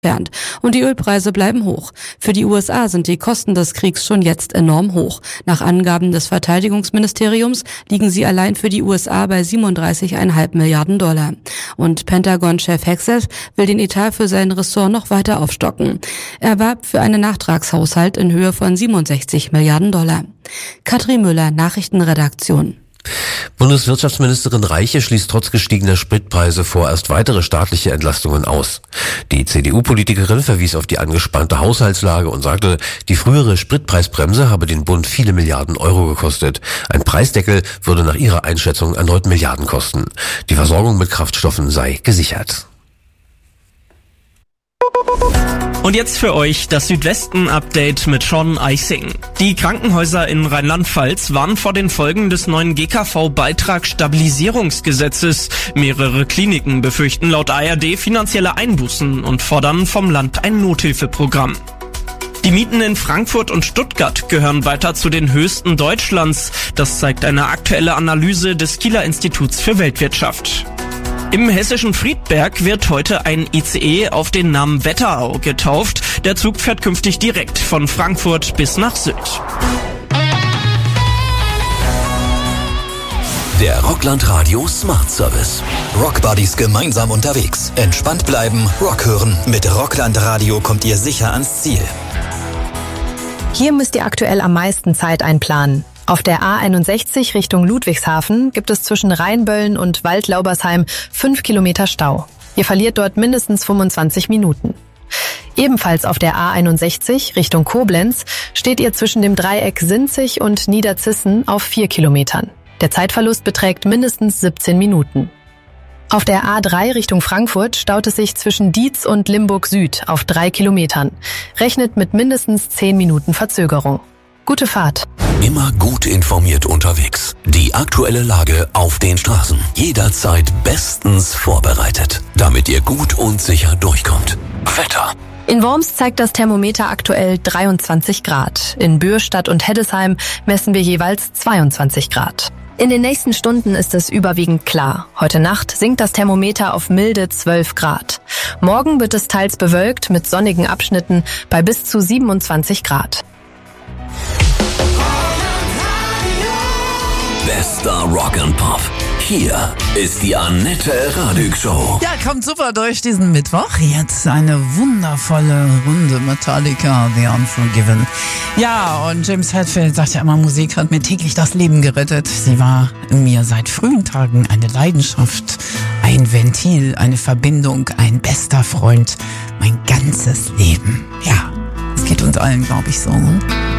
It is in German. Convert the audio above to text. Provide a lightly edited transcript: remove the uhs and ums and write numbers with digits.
entfernt. Und die Ölpreise bleiben hoch. Für die USA sind die Kosten des Kriegs schon jetzt enorm hoch. Nach Angaben des Verteidigungsministeriums liegen sie allein für die USA bei 37,5 Milliarden $. Und Pentagon-Chef Hegseth will den Etat für sein Ressort noch weiter aufstocken. Er warb für einen Nachtragshaushalt in Höhe von 67 Milliarden $. Katrin Müller, Nachrichtenredaktion. Bundeswirtschaftsministerin Reiche schließt trotz gestiegener Spritpreise vorerst weitere staatliche Entlastungen aus. Die CDU-Politikerin verwies auf die angespannte Haushaltslage und sagte, die frühere Spritpreisbremse habe den Bund viele Milliarden Euro gekostet. Ein Preisdeckel würde nach ihrer Einschätzung erneut Milliarden kosten. Die Versorgung mit Kraftstoffen sei gesichert. Und jetzt für euch das Südwesten-Update mit Sean Eising. Die Krankenhäuser in Rheinland-Pfalz warnen vor den Folgen des neuen GKV-Beitragsstabilisierungsgesetzes. Mehrere Kliniken befürchten laut ARD finanzielle Einbußen und fordern vom Land ein Nothilfeprogramm. Die Mieten in Frankfurt und Stuttgart gehören weiter zu den höchsten Deutschlands. Das zeigt eine aktuelle Analyse des Kieler Instituts für Weltwirtschaft. Im hessischen Friedberg wird heute ein ICE auf den Namen Wetterau getauft. Der Zug fährt künftig direkt von Frankfurt bis nach Sylt. Der Rockland Radio Smart Service. Rockbuddies gemeinsam unterwegs. Entspannt bleiben, Rock hören. Mit Rockland Radio kommt ihr sicher ans Ziel. Hier müsst ihr aktuell am meisten Zeit einplanen. Auf der A61 Richtung Ludwigshafen gibt es zwischen Rheinböllen und Waldlaubersheim 5 Kilometer Stau. Ihr verliert dort mindestens 25 Minuten. Ebenfalls auf der A61 Richtung Koblenz steht ihr zwischen dem Dreieck Sinzig und Niederzissen auf 4 Kilometern. Der Zeitverlust beträgt mindestens 17 Minuten. Auf der A3 Richtung Frankfurt staut es sich zwischen Dietz und Limburg Süd auf 3 Kilometern. Rechnet mit mindestens 10 Minuten Verzögerung. Gute Fahrt. Immer gut informiert unterwegs. Die aktuelle Lage auf den Straßen. Jederzeit bestens vorbereitet, damit ihr gut und sicher durchkommt. Wetter. In Worms zeigt das Thermometer aktuell 23 Grad. In Bürstadt und Heddesheim messen wir jeweils 22 Grad. In den nächsten Stunden ist es überwiegend klar. Heute Nacht sinkt das Thermometer auf milde 12 Grad. Morgen wird es teils bewölkt mit sonnigen Abschnitten bei bis zu 27 Grad. Bester Rock and Pop. Hier ist die Annette Radig Show. Ja, kommt super durch diesen Mittwoch. Jetzt eine wundervolle Runde Metallica, The Unforgiven. Ja, und James Hetfield sagt ja immer, Musik hat mir täglich das Leben gerettet. Sie war in mir seit frühen Tagen eine Leidenschaft, ein Ventil, eine Verbindung, ein bester Freund, mein ganzes Leben. Ja, es geht uns allen, glaube ich, so.